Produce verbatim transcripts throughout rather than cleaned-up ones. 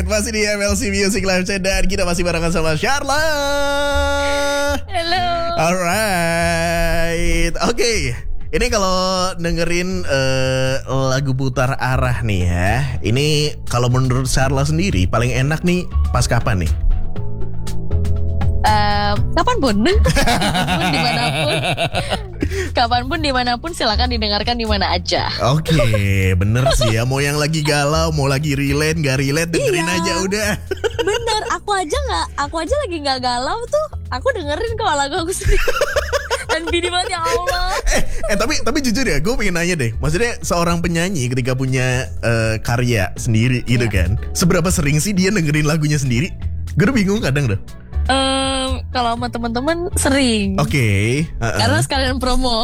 Alright, masih di M L C Music Live Chat dan kita masih barengan sama Sharla. Halo. Alright, oke. Okay. Ini kalau dengerin uh, lagu putar arah nih ya, ini kalau menurut Sharla sendiri paling enak nih pas kapan nih? Uh, kapanpun, kapanpun dimanapun, kapanpun dimanapun silakan didengarkan di mana aja. Oke, okay, bener sih ya. Mau yang lagi galau, mau lagi relate, nggak relate, dengerin iya, aja udah. Bener, aku aja nggak, aku aja lagi nggak galau tuh, aku dengerin kok lagu aku sendiri. Dan bini banget ya Allah. Eh, eh tapi tapi jujur ya, gue pengen nanya deh. Maksudnya seorang penyanyi ketika punya uh, karya sendiri gitu yeah. kan, seberapa sering sih dia dengerin lagunya sendiri? Gue udah bingung kadang dah. Um, kalau sama teman-teman sering. Oke. Okay. Uh-uh. Karena sekalian promo.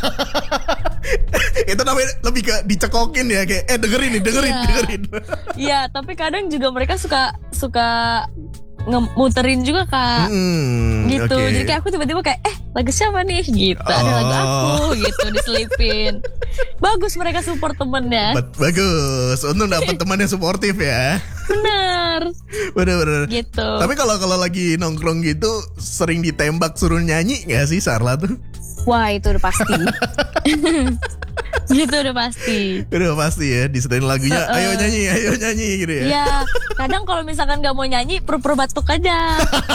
Itu namanya lebih ke dicekokin ya, kayak eh dengerin nih, dengerin, yeah. dengerin. Iya, tapi kadang juga mereka suka suka ngemuterin juga Kak, hmm, gitu. Okay. Jadi kayak aku tiba-tiba kayak eh lagu siapa nih gitu, oh. ada lagu aku gitu diselipin. Bagus mereka support temennya. Bagus, untung dapet teman yang suportif ya. Bener. Bener-bener. Gitu. Tapi kalau kalau lagi nongkrong gitu sering ditembak suruh nyanyi nggak sih Sharla tuh? Wah itu udah pasti. Gitu udah pasti. Udah pasti ya, disetelin lagunya, uh, uh. ayo nyanyi, ayo nyanyi gitu ya. Iya, kadang kalau misalkan gak mau nyanyi, pura-pura batuk aja.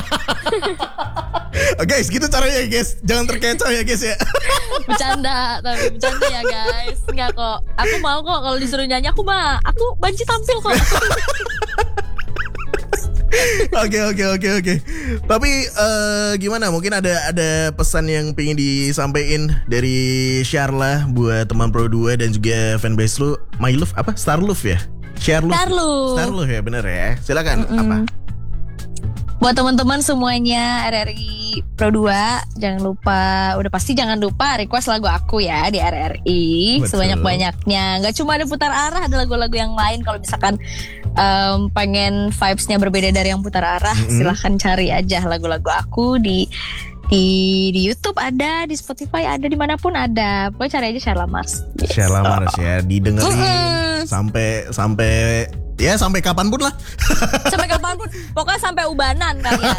Oh, guys, gitu caranya ya guys, jangan terkecoh ya guys ya. Bercanda, tapi bercanda ya guys. Enggak kok, aku mau kok kalau disuruh nyanyi, aku mah, aku banci tampil kok. Oke oke oke oke. Tapi uh, gimana? Mungkin ada ada pesan yang pengen disampaikan dari Sharla buat teman Pro dua dan juga fanbase lu, My Love apa? Star Love ya? Share Love. Star Love. Star Love ya, bener ya. Silakan. Mm-mm. Apa? Buat teman-teman semuanya R R I Pro dua, jangan lupa, udah pasti jangan lupa request lagu aku ya di R R I. Betul. Sebanyak-banyaknya. Gak cuma ada putar arah, ada lagu-lagu yang lain. Kalau misalkan um, pengen vibes-nya berbeda dari yang putar arah, mm-hmm. silahkan cari aja lagu-lagu aku di di di YouTube ada, di Spotify ada, dimanapun ada. Pokoknya cari aja Sharla Mars. Yes. Sharla Mars ya, didengerin mm-hmm. sampai sampai ya sampai kapanpun lah. Sampai kapanpun, pokoknya sampai ubanan kalian.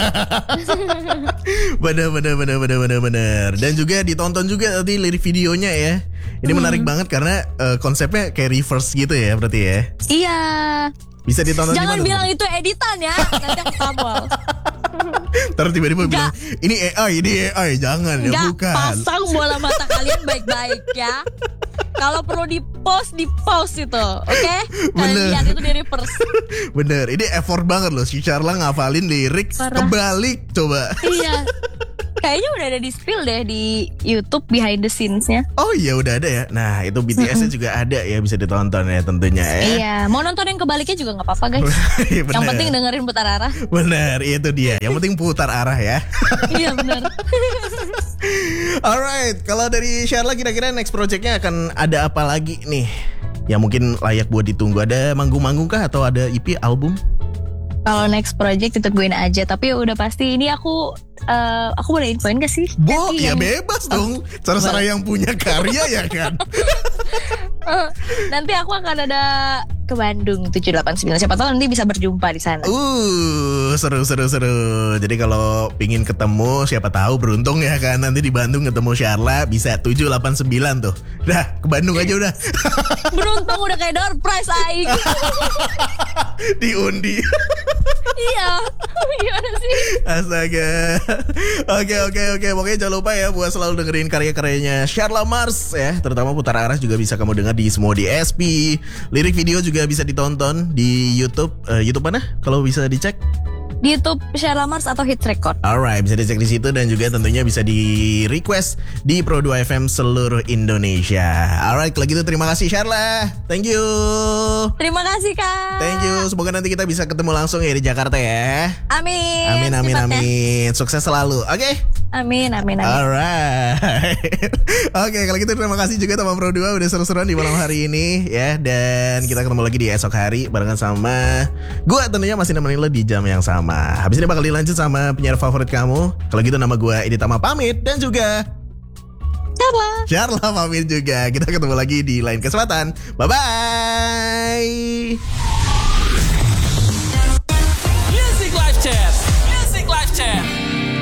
Bener bener bener bener bener bener. Dan juga ditonton juga tadi lirik videonya ya. Ini hmm. menarik banget karena uh, konsepnya kayak reverse gitu ya berarti ya. Iya. Bisa ditonton. Jangan dimana, bilang teman? Itu editan ya, nanti aku tabol. Terus tiba-tiba bilang ini A I, ini A I, jangan ya, Nggak, bukan. pasang bola mata kalian baik-baik ya. Kalau perlu di post, di post itu, oke? Okay? Kalian lihat itu di reverse. Bener, ini effort banget loh si Sharla ngafalin lirik Parah. Kebalik coba. Iya. Kayaknya udah ada di spill deh di YouTube behind the scenes-nya. Oh iya udah ada ya. Nah itu B T S-nya mm-hmm. juga ada ya, bisa ditonton ya tentunya ya. Iya, mau nonton yang kebaliknya juga gak apa-apa guys. Yang penting dengerin putar arah. Bener, itu dia. Yang penting putar arah ya. Iya bener. Alright, kalau dari Sharla kira-kira next project-nya akan ada apa lagi nih? Ya mungkin layak buat ditunggu. Ada manggung-manggung kah atau ada E P, album? Kalau next project ditungguin aja. Tapi udah pasti ini aku uh, aku boleh infoin gak sih? Bo, ya yang... bebas dong. Cara-cara yang punya karya ya kan. uh, Nanti aku akan ada ke Bandung tujuh delapan sembilan. Siapa tahu nanti bisa berjumpa di sana. Uh, seru seru seru. Jadi kalau pingin ketemu, siapa tahu beruntung ya kan, nanti di Bandung ketemu Sharla bisa tujuh delapan sembilan tuh. Dah, ke Bandung aja udah. Beruntung udah kayak door prize aing. Diundi. Iya. Gimana sih? Astaga. Oke oke oke. Pokoknya jangan lupa ya buat selalu dengerin karya-karyanya Sharla Mars ya. Terutama putar arah juga bisa kamu dengar di semua D S P. Lirik video juga bisa ditonton di YouTube. uh, YouTube mana? Kalau bisa dicek di YouTube Sharla Mars atau Hits Record. Alright, bisa dicek di situ dan juga tentunya bisa di request di Pro dua F M seluruh Indonesia. Alright, kalau gitu terima kasih Sharla. Thank you. Terima kasih Kak. Thank you. Semoga nanti kita bisa ketemu langsung ya di Jakarta ya. Amin. Amin amin sifatnya. Amin. Sukses selalu. Oke? Okay? Amin amin amin. Alright. Oke, okay, kalau gitu terima kasih juga teman Pro dua udah seru-seruan di malam hari ini ya, dan kita ketemu lagi di esok hari barengan sama gua tentunya masih nemenin lo di jam yang sama. Habis ini bakal dilanjut sama penyiar favorit kamu. Kalau gitu nama gue Edi Tama pamit. Dan juga Sharla Sharla pamit juga. Kita ketemu lagi di lain kesempatan. Bye-bye.